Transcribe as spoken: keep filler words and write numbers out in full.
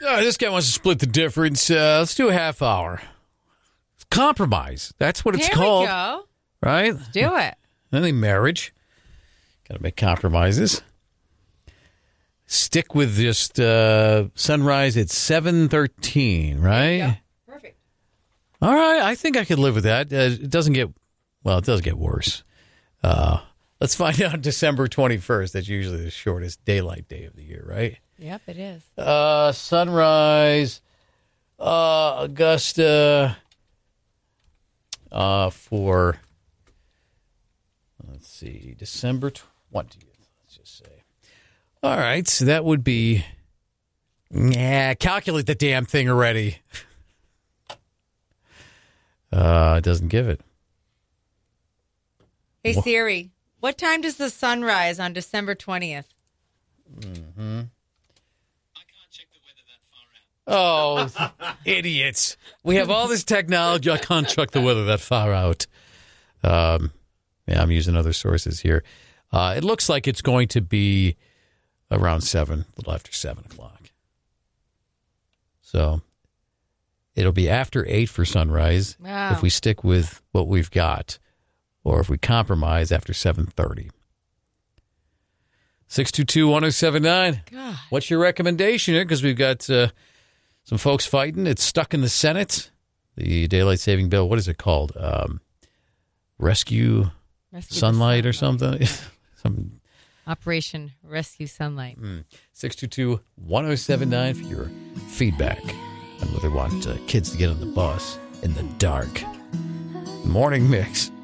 Uh, this guy wants to split the difference. Uh, let's do a half hour. Compromise. That's what it's Here called. we go. Right? Do it. Any marriage. Got to make compromises. Stick with just uh, sunrise at seven thirteen, right? Yeah. Perfect. All right. I think I could live with that. Uh, it doesn't get, well, it does get worse. Uh, let's find out December twenty-first. That's usually the shortest daylight day of the year, right? Yep, it is. Uh, sunrise, uh, Augusta, uh, for, let's see, December twentieth, let's just say. All right, so that would be, yeah, calculate the damn thing already. Uh, it doesn't give it. Hey, What? Siri, what time does the sun rise on December twentieth? Mm-hmm. Oh, idiots. We have all this technology. I can't check the weather that far out. Um, yeah, I'm using other sources here. Uh, it looks like it's going to be around seven, a little after seven o'clock. So it'll be after eight for sunrise Wow. if we stick with what we've got, or if we compromise after seven thirty. six two two, one oh seven nine. God. What's your recommendation here? Because we've got uh, some folks fighting. It's stuck in the Senate. The daylight saving bill. What is it called? Um, rescue, Rescue the sunlight or sunlight. something. Some Operation Rescue Sunlight. six two two, one oh seven nine for your feedback on whether they want uh, kids to get on the bus in the dark. Morning Mix.